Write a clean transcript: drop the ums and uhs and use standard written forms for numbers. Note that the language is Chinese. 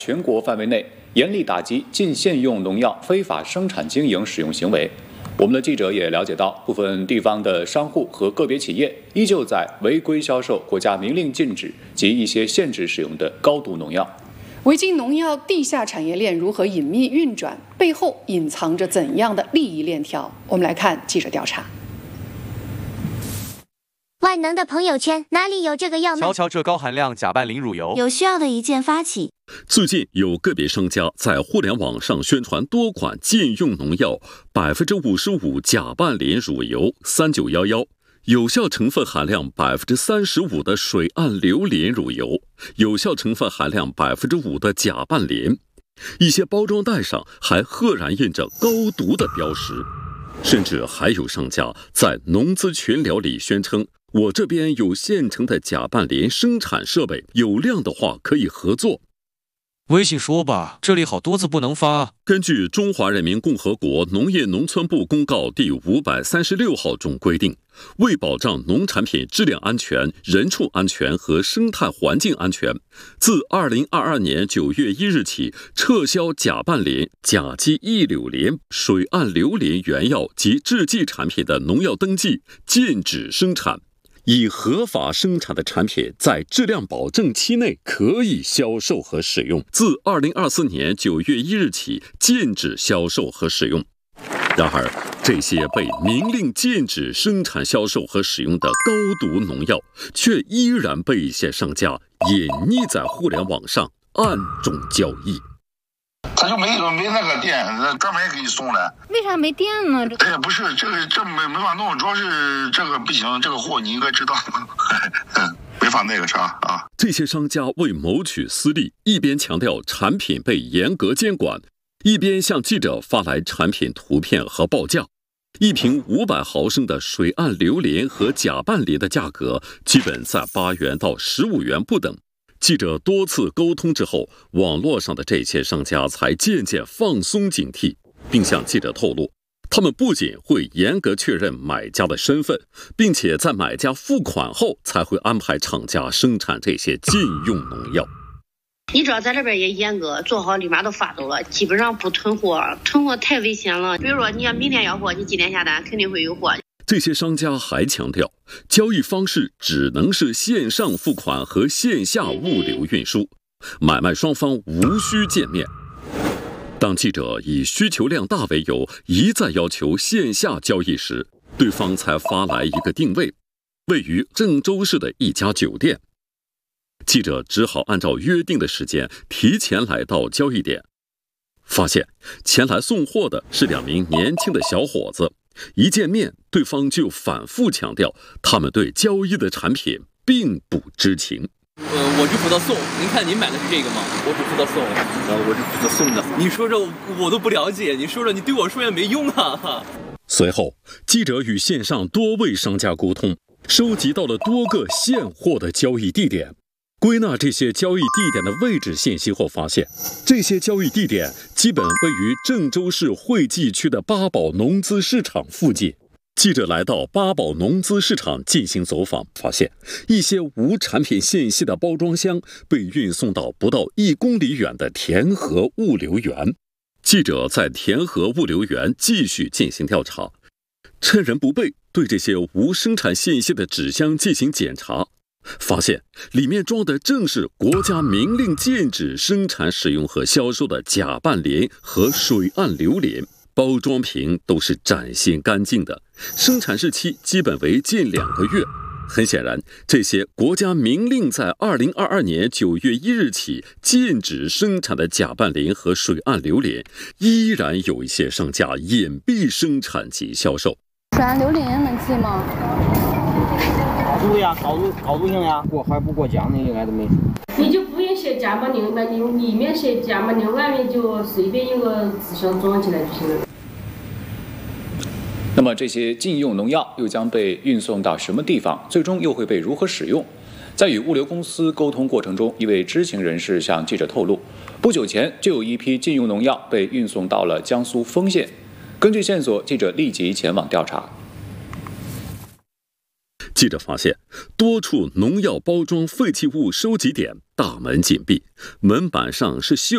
全国范围内严厉打击禁限用农药非法生产经营使用行为。我们的记者也了解到，部分地方的商户和个别企业依旧在违规销售国家明令禁止及一些限制使用的高毒农药。 违禁农药地下产业链如何隐秘运转，背后隐藏着怎样的利益链条？我们来看记者调查。 万能的朋友圈哪里有这个药卖？ 瞧瞧这高含量甲拌磷乳油， 有需要的一键发起。 最近有个别商家在互联网上宣传多款禁用农药，55%甲拌磷乳油3911，有效成分含量35%的水岸硫磷乳油，有效成分含量5%的甲拌磷，一些包装袋上还赫然印着高毒的标识，甚至还有商家在农资群聊里宣称，我这边有现成的甲拌磷生产设备，有量的话可以合作。 微信说吧，这里好多字不能发。 根据《中华人民共和国农业农村部公告》第536号中规定，为保障农产品质量安全、人畜安全和生态环境安全，自2022年9月1日起，撤销甲拌磷、甲基异柳磷、水岸硫磷原药及制剂产品的农药登记，禁止生产。以合法生产的产品在质量保证期内可以销售和使用，自2024年9月1日起禁止销售和使用。然而，这些被明令禁止生产、销售和使用的高毒农药，却依然被一些商家隐匿在互联网上暗中交易。 他就没那个店，专门给你送来。 为啥没店呢？ 哎呀，不是这没法弄，主要是这个不行，这个货你应该知道，没法那个啥啊。 这些商家为谋取私利，一边强调产品被严格监管，一边向记者发来产品图片和报价。一瓶500毫升的水岸硫磷和甲拌磷的价格基本在8元到15元不等。记者多次沟通之后，网络上的这些商家才渐渐放松警惕，并向记者透露，他们不仅会严格确认买家的身份，并且在买家付款后才会安排厂家生产这些禁用农药。 你知道在这边也严格，做好立马都发走了，基本上不囤货，囤货太危险了。比如说你要明天要货，你今天下单肯定会有货。 这些商家还强调，交易方式只能是线上付款和线下物流运输，买卖双方无需见面。当记者以需求量大为由，一再要求线下交易时，对方才发来一个定位，位于郑州市的一家酒店。记者只好按照约定的时间提前来到交易点，发现前来送货的是2名年轻的小伙子。一见面，对方就反复强调，他们对交易的产品并不知情。 我只负责送，您看您买的是这个吗？我只负责送，我只负责送的。你说这我都不了解，你说这你对我说也没用啊。 随后，记者与线上多位商家沟通，收集到了多个现货的交易地点。归纳这些交易地点的位置信息后发现，这些交易地点基本位于郑州市惠济区的八宝农资市场附近。记者来到八宝农资市场进行走访，发现一些无产品信息的包装箱被运送到不到1公里远的田河物流园。记者在田河物流园继续进行调查，趁人不备，对这些无生产信息的纸箱进行检查，发现里面装的正是国家明令禁止生产、使用和销售的甲拌磷和水岸硫磷，包装瓶都是崭新干净的，生产日期基本为近2个月。很显然，这些国家明令在2022年9月1日起禁止生产的甲拌磷和水岸硫磷，依然有一些商家隐蔽生产及销售。 水岸硫磷能寄吗？ 毒呀，高毒性呀，过海不过江的应该都没事。 你就不用写甲拌磷，那你里面写甲拌磷，外面就随便用个纸箱装起来就行了。 那么这些禁用农药又将被运送到什么地方？最终又会被如何使用？在与物流公司沟通过程中，一位知情人士向记者透露，不久前就有一批禁用农药被运送到了江苏丰县。根据线索，记者立即前往调查。 记者发现，多处农药包装废弃物收集点大门紧闭，门板上是锈